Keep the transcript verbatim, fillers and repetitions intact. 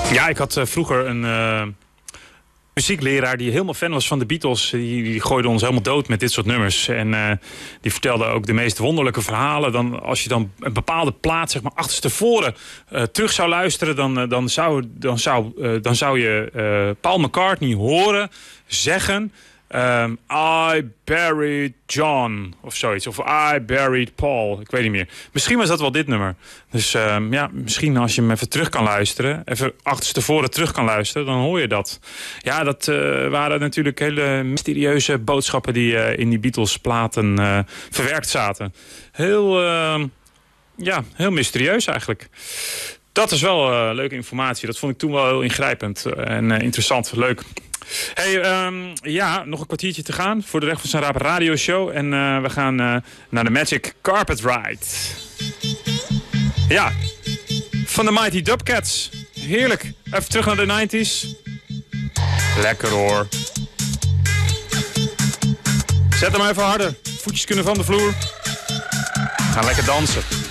Ja, ik had uh, vroeger een uh, muziekleraar die helemaal fan was van de Beatles. Die, die gooide ons helemaal dood met dit soort nummers. En uh, die vertelde ook de meest wonderlijke verhalen. Dan, als je dan een bepaalde plaat, zeg maar, achterstevoren uh, terug zou luisteren... dan, uh, dan, zou, dan, zou, uh, dan zou je uh, Paul McCartney horen zeggen... Um, I buried John of zoiets. Of I buried Paul. Ik weet niet meer. Misschien was dat wel dit nummer. Dus um, ja, misschien als je hem even terug kan luisteren. Even achterstevoren terug kan luisteren. Dan hoor je dat. Ja, dat uh, waren natuurlijk hele mysterieuze boodschappen die uh, in die Beatles platen uh, verwerkt zaten. Heel, uh, ja, heel mysterieus eigenlijk. Dat is wel uh, leuke informatie. Dat vond ik toen wel heel ingrijpend en uh, interessant. Leuk. Hey, um, ja, nog een kwartiertje te gaan voor de Recht van Zijn Raap radioshow. En uh, we gaan uh, naar de Magic Carpet Ride. Ja, van de Mighty Dubcats. Heerlijk. Even terug naar de nineties. Lekker hoor. Zet hem even harder. Voetjes kunnen van de vloer. Gaan lekker dansen.